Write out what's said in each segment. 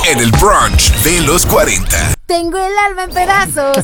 En el brunch de los 40. Tengo el alma en pedazos.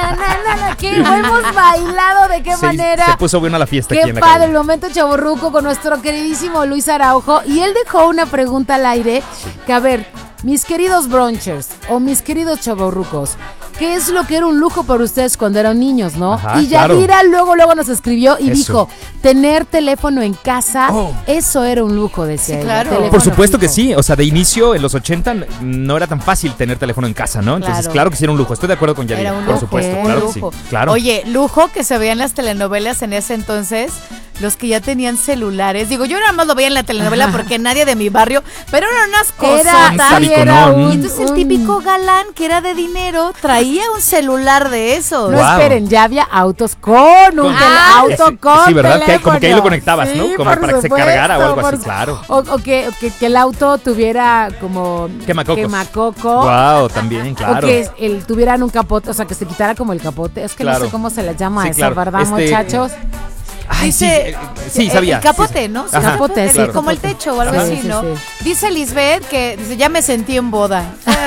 Que hemos bailado, de qué manera. Se puso buena la fiesta aquí en la Qué padre, calle. el momento chavorruco con nuestro queridísimo Luis Araujo. Y él dejó una pregunta al aire. Que a ver, mis queridos brunchers o mis queridos chavorrucos, ¿qué es lo que era un lujo para ustedes cuando eran niños, no? Ajá, y Yadira luego nos escribió y Eso. dijo, tener teléfono en casa, eso era un lujo, decía ella. claro. Teléfono Por supuesto que fijo. sí, o sea, de inicio en los 80 no era tan fácil tener teléfono en casa, ¿no? Entonces, claro que sí era un lujo, estoy de acuerdo con Yadira, Era un por lujo, supuesto, un claro lujo. que sí, claro. Oye, lujo que se veían las telenovelas en ese entonces, los que ya tenían celulares. Digo, yo nada más lo veía en la telenovela porque nadie de mi barrio, pero eran unas cosas. tabiconón. Y entonces el típico galán que era de dinero traía un celular de esos. No Wow. esperen, ya había autos con un auto con Sí, ¿verdad? Que como que ahí lo teléfono. conectabas, ¿no? Sí, Como por para que se cargara o algo supuesto, así, claro. O que el auto tuviera como Quemacocos. quemacoco. Wow, también, claro. O que tuvieran un capote, o sea, que se quitara como el capote. Es que no Claro. sé cómo se le llama Sí, eso, claro. ¿verdad, muchachos? Ay, Dice, sí, sabía. El capote, ¿no? Ajá. Capote, sí, Como capote. el techo o algo Ajá. así, Sí, sí, ¿no? sí. Dice Lisbeth que dice, ya me sentí en boda.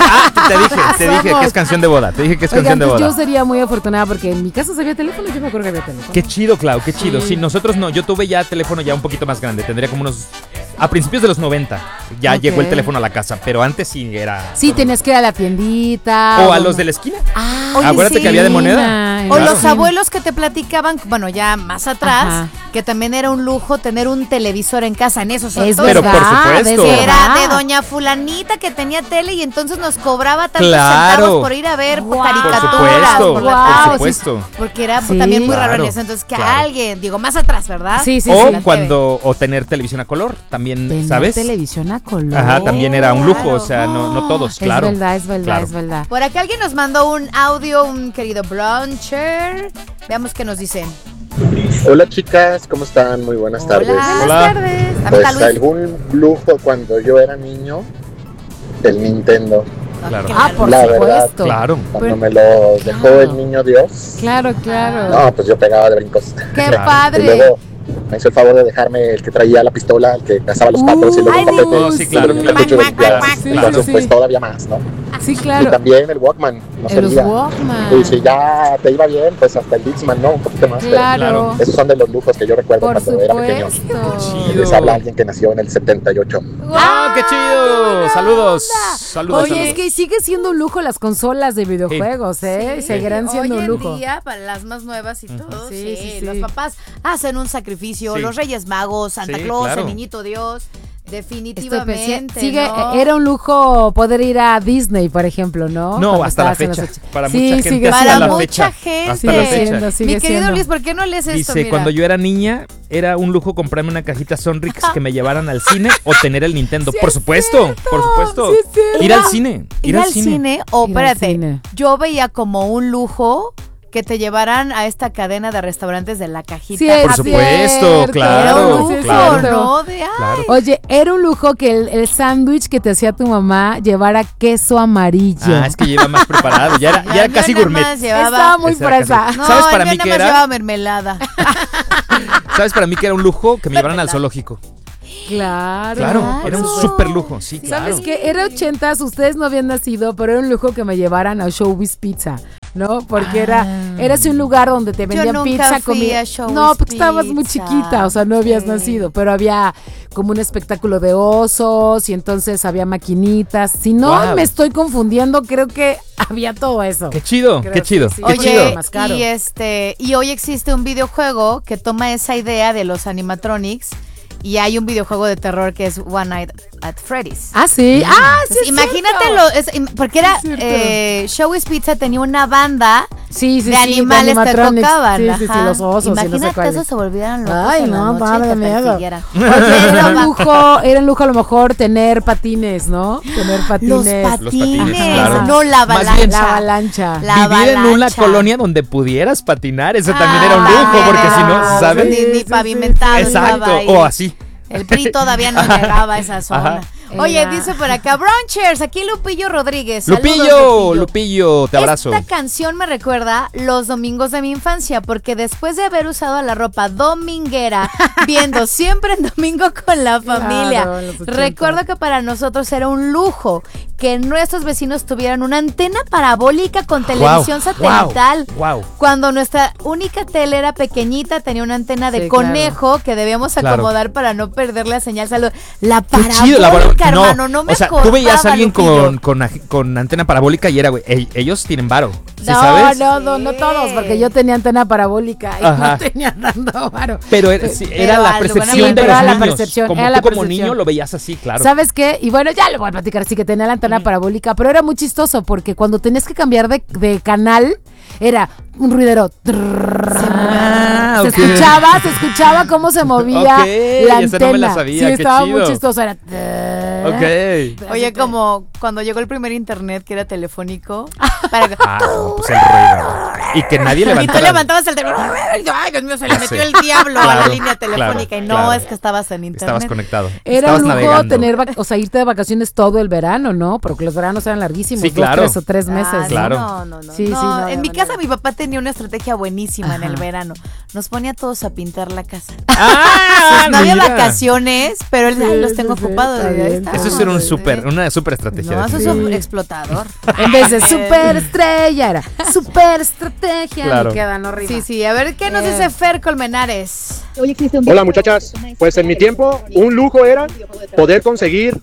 Te dije que es canción de boda, te dije que es Oigan, canción de pues boda. yo sería muy afortunada porque en mi casa se había teléfono, yo me acuerdo que había teléfono. Qué chido, Clau, qué chido. Sí, nosotros no, yo tuve ya teléfono ya un poquito más grande, tendría como unos... A principios de los 90 ya Ok. llegó el teléfono a la casa, pero antes sí era... Sí, tenías que ir a la tiendita. O a los de la esquina. Oye, Acuérdate sí. que había de moneda. en O la los esquina. abuelos que te platicaban, bueno, ya más atrás, Ajá. que también era un lujo tener un televisor en casa, en esos Es entonces. Pero por verdad, supuesto. es Era verdad. de doña fulanita que tenía tele y entonces nos cobraba tantos Claro. centavos por ir a ver Wow. caricaturas. Por supuesto, por la Wow, tele. por supuesto. Porque era Sí. también muy raro en Claro, eso. Entonces, que claro. alguien, digo, más atrás, ¿verdad? Sí, sí, O sí. la cuando, o tener televisión a color, también, Tener ¿sabes? televisión a color. Ajá, también era un lujo, Claro. o sea, no todos, claro. Es verdad, es verdad, Claro. es verdad. Por acá alguien nos mandó un audio, un querido bruncher. Veamos qué nos dicen. Hola chicas, ¿cómo están? Muy buenas tardes. Buenas Hola. tardes. También Pues está Luis. algún lujo cuando yo era niño, el Nintendo. Claro. Qué Ah, por La supuesto. verdad, Claro. Cuando Pero- me lo dejó claro. el niño Dios, Claro, claro. no, pues yo pegaba de brincos. Qué Claro. Y padre. luego me hizo el favor de dejarme el que traía la pistola, el que cazaba los patos y luego ay, un tapete. no, sí, claro, y luego un claro. cartucho de limpiar. Sí, Entonces, sí. pues todavía más, ¿no? Sí, Y claro. también el Walkman, no En los servía. Walkman. Y si ya te iba bien, pues hasta el Dixman, ¿no? Un poquito más. pero Claro. esos son de los lujos que yo recuerdo Por cuando era pequeño. supuesto. chido. Les habla alguien que nació en el 78. ¡Ah, qué chido! Saludos. Saludos. Oye, saludos. es que sigue siendo un lujo las consolas de videojuegos, ¿eh? Sí. Seguirán siendo Hoy un en lujo. día, para las más nuevas y todo, Sí, sí, sí, sí. los papás hacen un sacrificio, Sí. los Reyes Magos, Santa Sí, Claus, claro. el Niñito Dios, Esto definitivamente, sigue, ¿no? era un lujo poder ir a Disney, por ejemplo, ¿no? No, Cuando hasta la estabas en los fecha. 80. Para Sí, mucha gente sigue hasta Para la siendo. mucha fecha. gente. Hasta la Sigue fecha. siendo, sigue Mi querido siendo. Luis, ¿por qué no lees esto? Dice, Mira. cuando yo era niña, era un lujo comprarme una cajita Sonrix que me llevaran al cine o tener el Nintendo. Sí Por es supuesto, cierto, por supuesto. sí es cierto. Ir al cine. Ir al cine, o Ir al espérate, cine. yo veía como un lujo que te llevaran a esta cadena de restaurantes de la cajita. Sí, es Por supuesto, cierto. claro, Era un lujo, claro. ¿no? De, ay, Claro. Oye, era un lujo que el sándwich que te hacía tu mamá llevara queso amarillo. Ah, es que ya iba más preparado. Ya era, la ya era mía casi nada gourmet. más llevaba- Estaba muy Esa era fresa. casi- No, ¿Sabes el para mío mí nada qué más era? llevaba mermelada. ¿Sabes para mí que era un lujo? Que me llevaran al zoológico. Claro. Claro, era un súper lujo. Sí, claro. ¿Sabes qué? Era 80s, ustedes no habían nacido, pero era un lujo que me llevaran a Showbiz Pizza, ¿no? Porque era así un lugar donde te vendían nunca pizza, fui comida. a Showbiz No, porque estabas muy Pizza. chiquita, o sea, no habías Sí. nacido, pero había como un espectáculo de osos y entonces había maquinitas. Si no Wow. me estoy confundiendo, creo que había todo eso. Qué chido, Creo qué que chido. sí. Qué chido. Oye, Más caro. y hoy existe un videojuego que toma esa idea de los animatronics y hay un videojuego de terror que es One Night at Freddy's. Ah, sí. Ah, sí. es Imagínate cierto. porque era Sí, es cierto. Showbiz Pizza tenía una banda Sí, sí, de sí, animales que animatronics. tocaban. Sí, sí, sí, ajá. los osos y no sé Imagínate cuáles. eso se volvieran locos Ay, en la no, noche padre, y te miedo. persiguieran. Oye, era un Oye, lujo, era un lujo a lo mejor tener patines, ¿no? Tener los patines. patines, claro. no la Más avalancha. bien, La avalancha. La Vivir en una avalancha. colonia donde pudieras patinar, eso también Ah, era un lujo, también porque era si un no, lujo. ¿sabes? Ni Sí, sí, pavimentado Exacto, estaba ahí. o así. El PRI todavía no llegaba a esa zona. Ajá. Oye, Era. dice por acá, Brunchers, aquí Lupillo Rodríguez. Saludos, Lupillo, te abrazo. Esta canción me recuerda los domingos de mi infancia, porque después de haber usado la ropa dominguera, viendo siempre en domingo con la familia, Claro, en los 80. recuerdo que para nosotros era un lujo que nuestros vecinos tuvieran una antena parabólica con televisión satelital. Wow. Cuando nuestra única tele era pequeñita, tenía una antena de Sí, conejo que debíamos acomodar para no perder la señal. La Qué parabólica, chido, hermano, no me O sea, acordaba, tú veías a alguien Lupillo. con antena parabólica y era, güey, ellos tienen varo. ¿Sí No, sabes? no todos, porque yo tenía antena parabólica y Ajá. no tenía tanto varo. Pero era la algo, percepción bueno, de pero los era la niños. percepción, Como era tú la como percepción. niño lo veías así, claro. ¿Sabes qué? Y bueno, ya lo voy a platicar, sí que tenía la antena parabólica, pero era muy chistoso porque cuando tenías que cambiar de canal, era un ruidero. Ah, Se ok. escuchaba cómo se movía Ok, la esa antena. no me la sabía, Sí, qué estaba muy chido. chistoso. Era. Ok. Oye, como cuando llegó el primer internet que era telefónico. Para que- Pues el ruido. Y que nadie y tú levantara. levantabas el teléfono. Ay, Dios mío, se le metió Sí. el diablo a la Claro, línea telefónica. claro, y no, claro. es que estabas en internet. Estabas conectado. Era Estabas un lujo navegando. tener, irte de vacaciones todo el verano, ¿no? Porque los veranos eran larguísimos, Sí, 2, claro. 3 o 3 meses. Ah, ¿no? Claro. No. Sí, no, en de mi manera. casa mi papá tenía una estrategia buenísima en el Ajá. verano. Nos ponía a todos a pintar la casa. ¡Ah! No había mira. vacaciones, pero él, Sí, "Ay, los sí, tengo sí, ocupados". está Y ahí bien. está. Eso era Sí. una super estrategia. No, eso es definitivamente. un explotador. En vez de super estrella, era super estrategia. Claro. Me queda, no rima. Sí, a ver, ¿qué nos dice Fer Colmenares? Hola muchachas, pues en mi tiempo un lujo era poder conseguir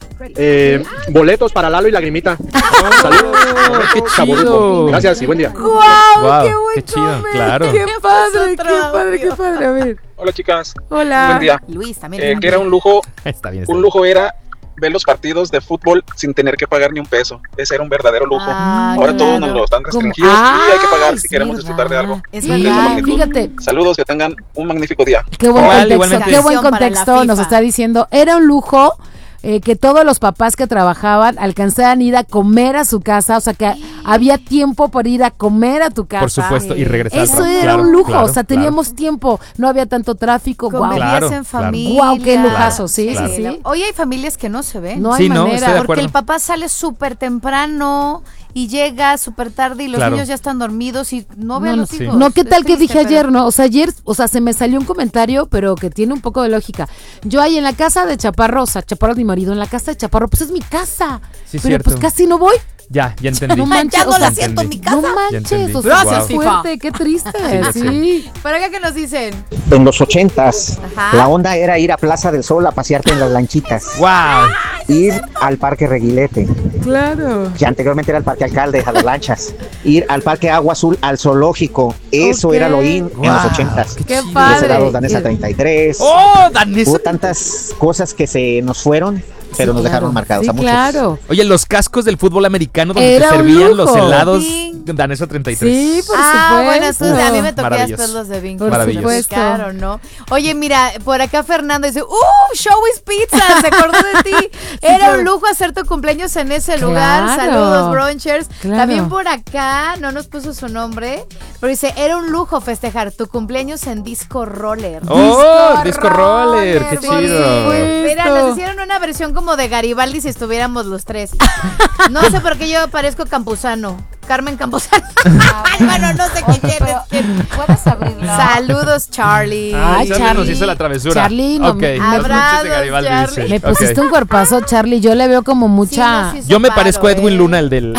boletos para Lalo y Lagrimita. Saludos. qué Chaborruco. chido. Gracias y buen día. ¡Guau! Guau, ¡Qué buen qué chido, comment! claro. ¡Qué padre, otro qué padre, qué audio. padre! A ver. Hola chicas, Hola. buen día. Luis también. Que era un lujo, Está bien. era ver los partidos de fútbol sin tener que pagar ni un peso. Ese era un verdadero lujo. Ah, Ahora todos claro. nos lo están ¿Cómo? restringidos y hay que pagar es si queremos verdad. disfrutar de algo. Es Sí, verdad. fíjate, Saludos, que tengan un magnífico día. qué buen Igual, contexto, igualmente. qué buen Para la contexto nos FIFA. está diciendo. Era un lujo que todos los papás que trabajaban alcanzaran a ir a comer a su casa, o sea que había tiempo para ir a comer a tu casa. Por supuesto, y regresar. Eso era Claro, un lujo, claro, o sea, teníamos tiempo, no había tanto tráfico. Guau. Convivías Claro, en claro. familia. Guau, qué lujazo, sí, Claro. sí, sí. Hoy hay familias que no se ven. No hay Sí, no, manera. estoy de porque acuerdo. el papá sale súper temprano y llega súper tarde y los Claro. niños ya están dormidos y no ven a No, los sí. hijos. No, ¿qué Es tal que triste, dije ayer, pero- no? O sea, ayer, se me salió un comentario, pero que tiene un poco de lógica. Yo ahí en la casa de Chaparro, o sea, Chaparro es mi marido, en la casa de Chaparro, pues es mi casa. Sí, pero cierto. pues casi no voy. Ya entendí. No manches, Ya no o sea, la siento en mi casa. No Ya manches, entendí. o sea, Gracias, qué FIFA. fuerte, qué triste. ya Sí. ¿Para acá qué nos dicen? En los 80s, Ajá. la onda era ir a Plaza del Sol a pasearte en las lanchitas, ¡Wow! ir al Parque Reguilete, Claro. que anteriormente era el Parque Alcalde, a las lanchas, ir al Parque Agua Azul, al zoológico, eso Ok. era lo in en los 80s. Qué chido. Los padre. helados Danesa 33, ¡Oh, Danesa! hubo tantas cosas que se nos fueron, pero Sí, nos dejaron claro. marcados Sí, a muchos. claro. Oye, los cascos del fútbol americano donde Era te un servían lujo. los helados Bing. Danesa 33. Sí, por Bueno, supuesto. entonces a mí me tocó Maravilloso. después los de Bing. Por Maravilloso. supuesto. Claro, ¿no? Oye, mira, por acá Fernando dice, Showbiz Pizza, se acordó de ti. Era un lujo hacer tu cumpleaños en ese lugar. Claro. Saludos, Brunchers. Claro. También por acá, no nos puso su nombre, pero dice, era un lujo festejar tu cumpleaños en Disco Roller. ¡Oh, Disco Roller! ¡Qué sí. chido! Mira, nos hicieron una versión como de Garibaldi si estuviéramos los tres. No sé por qué yo parezco Campuzano. Carmen Campuzano. Ay, bueno, no sé quién es quién. ¿Puedes abrirlo? Saludos, Charlie. Ay, Charlie Charlie. nos hizo la travesura. Charlie, no, Ok, me- las noches de Abrazos, Garibaldi, Charlie. dice. Me Ok. pusiste un cuerpazo, Charlie. Yo le veo como mucha. Sí, no, sí, Yo me paro, parezco a Edwin ¿eh? Luna, el de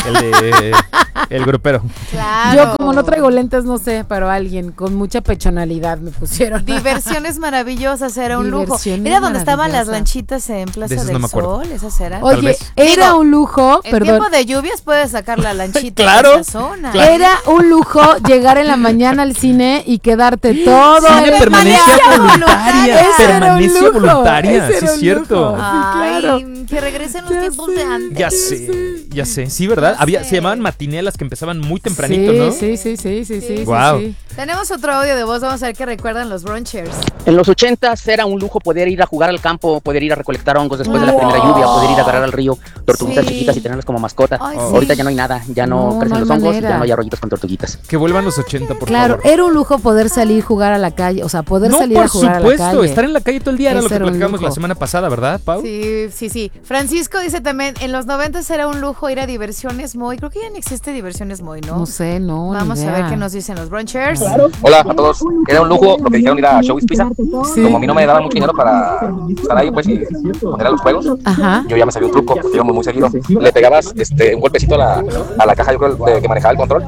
el grupero. Claro. Yo como no traigo lentes, no sé, pero alguien con mucha pechonalidad me pusieron. Diversiones maravillosas, era un lujo. Diversiones Era donde estaban las maravillosas. lanchitas en De Plaza esas del no me acuerdo. Sol, esas eran. Oye, vez. era Digo, un lujo, En perdón. tiempo de lluvias puedes sacar la lanchita Claro, de esa zona. claro. Era un lujo llegar en la mañana al cine y quedarte todo Cine el permanencia día. voluntaria. Ese era un Permanencia lujo, voluntaria, ese sí era es un cierto. lujo. Ay, claro. que regresen los Ya tiempos sé. de antes. Ya sé, sí, ¿verdad? Ya sé. Se llamaban matinelas que empezaban muy tempranito, Sí, ¿no? sí. Guau. Sí. Tenemos otro audio de voz, vamos a ver qué recuerdan los Brunchers. En los 80s era un lujo poder ir a jugar al campo, poder ir a recolectar hongos después de la primera lluvia, poder ir a agarrar al río tortuguitas Sí. chiquitas y tenerlas como mascota. Ay, sí. Ahorita ya no hay nada, ya no, No, crecen no los hay hongos y manera. ya no hay arroyitos con tortuguitas. Que vuelvan los 80, por Claro, favor. era un lujo poder salir, jugar a la calle, o sea, poder No, salir por a jugar supuesto, a la calle. estar en la calle todo el día era lo Ese que era un platicamos la lujo. semana pasada, ¿verdad, Pau? Sí. Francisco dice también, en los 90 era un lujo lujo ir a Diversiones Moy. Creo que ya no existe Diversiones Moy, ¿no? No sé, no. Vamos ni a ver idea. qué nos dicen los brunchers. Hola a todos. Era un lujo lo que dijeron ir a Showbiz Pizza. Sí. Como a mí no me daban mucho dinero para estar ahí, pues, y poner a los juegos, Ajá. yo ya me sabía un truco, íbamos muy seguido. Le pegabas un golpecito a la caja, yo creo, que manejaba el control,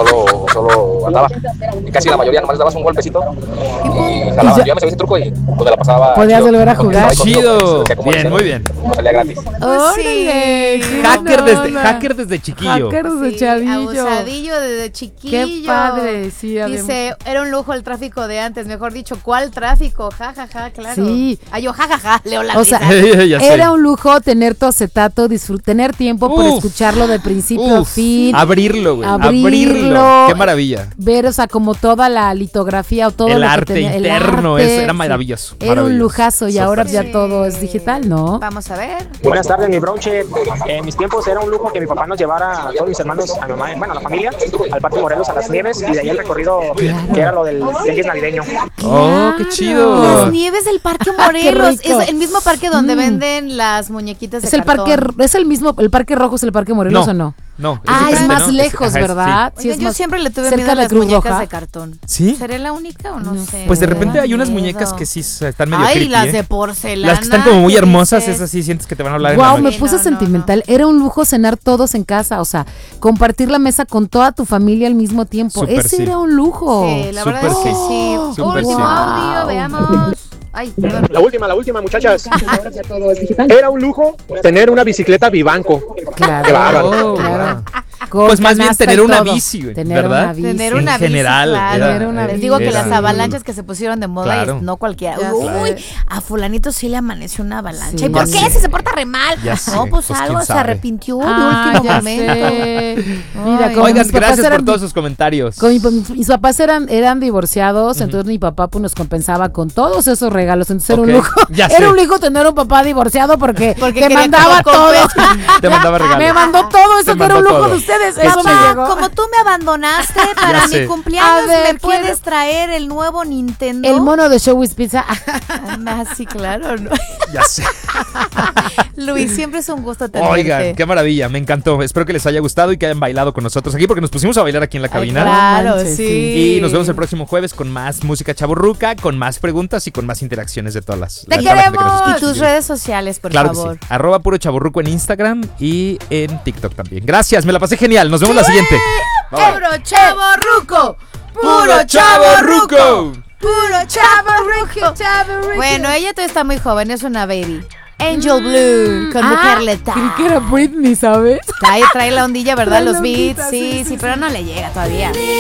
solo andaba. Y casi la mayoría nomás le dabas un golpecito y jalaba. Yo ya me sabía ese truco y pues la pasaba. Podías chido. volver a jugar. Chido. Bien, muy bien. No salía gratis. ¡Órale! Hacker desde chiquillo. Hacker desde Sí, chavillo. abusadillo desde chiquillo. Qué padre, sí. Dice, era un lujo el tráfico de antes, mejor dicho, ¿cuál tráfico? Ja, ja, ja, claro. Sí. Ay, yo, ja, ja, ja, leo la O sea, Ya sé. era un lujo tener tu acetato, tener tiempo por escucharlo de principio a fin. Abrirlo, güey. Abrirlo. Qué maravilla. Ver, o sea, como toda la litografía o todo El lo que arte tenía, el interno, arte, era sí. maravilloso. Era un maravilloso. lujazo y ahora Súper. ya todo es digital, ¿no? Vamos a ver. Buenas tardes, mi bronche. En mis tiempos era un lujo que mi papá nos llevara a todos mis hermanos, a mi mamá, bueno, a la familia, al Parque Morelos, a las nieves, y de ahí el recorrido que era lo del tianguis navideño. Oh, qué chido. Las nieves del Parque Morelos. rico. Es el mismo parque donde venden las muñequitas de Es el cartón. parque, es el mismo, el Parque Rojo es el Parque Morelos No. o no? No, es Ah, es diferente, más ¿no? lejos, Ajá, ¿verdad? Oigan, es yo más siempre le tuve cerca miedo a de las Cruz muñecas Roja. de cartón. ¿Sí? ¿Seré la única o no, No sé? sé. Pues de Me repente da hay unas miedo. muñecas que sí están medio Ay, creepy, las ¿eh? de porcelana. Las que están como muy ¿qué hermosas, dices? esas sí sientes que te van a hablar en la Wow, me noche. puse No, sentimental. Era un lujo cenar todos en casa, o sea, compartir la mesa con toda tu familia al mismo tiempo. Súper Ese sí. era un lujo. Sí, la verdad Súper es que sí. sí. Súper Último sí. audio, veamos. Ay, perdón. La última, muchachas. Era un lujo tener una bicicleta Vivanco. Claro, Qué bárbaro. claro. Pues más bien canasta tener y una todo. bici, güey, Tener ¿verdad? una bici. Tener En una bici, general, claro. era- una Les digo que era- las avalanchas que se pusieron de moda, Claro. no cualquiera. Ya Uy, sé. a fulanito sí le amaneció una avalancha. Sí. ¿Y por Ya qué? sé. Si se porta re mal. Ya sé, No, pues, pues, algo quién se sabe. arrepintió de Ah, último ya momento. sé. Mira, Ay. como Oigan, mis papás gracias por eran- todos sus comentarios. Mis papás eran divorciados, entonces mi papá pues, nos compensaba con todos esos regalos. Entonces era un Ok, lujo. ya sé. Era un lujo tener un papá divorciado porque te quería mandaba que todo. Te mandaba regalos. Me mandó todo eso Te que era un mandó lujo todo. de ustedes. Qué Eso me chido. llegó. Como tú me abandonaste para mi sé. cumpleaños, A ver, ¿me puedes quiero- traer el nuevo Nintendo? El mono de Showbiz Pizza. Ah, sí, claro. ¿no? Ya sé. Luis, siempre es un gusto tenerte. Oigan, qué maravilla, me encantó. Espero que les haya gustado y que hayan bailado con nosotros aquí porque nos pusimos a bailar aquí en la Ay, cabina. claro, No manches, sí. Y nos vemos el próximo jueves con más música chavorruca, con más preguntas y con más interacciones de todas las. ¡Te de toda la gente que nos queremos! escucha. Y tus redes sociales, por Claro favor. que sí. @puro chavorruco en Instagram y en TikTok también. Gracias, me la pasé genial. Nos vemos la siguiente. Bye, bye. ¡Puro chavorruco! ¡Puro chavorruco! ¡Puro chavorruco! Bueno, ella todavía está muy joven, es una baby. Angel Blue, con Mujer Letal. Creí que era Britney, ¿sabes? Trae la ondilla, ¿verdad? Trae Los la beats, ondita, sí, sí, sí, pero no le llega todavía.